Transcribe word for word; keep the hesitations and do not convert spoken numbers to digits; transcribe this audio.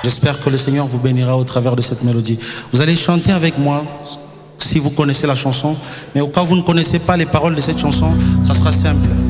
J'espère que le Seigneur vous bénira au travers de cette mélodie. Vous allez chanter avec moi, si vous connaissez la chanson, mais au cas où vous ne connaissez pas les paroles de cette chanson, ça sera simple.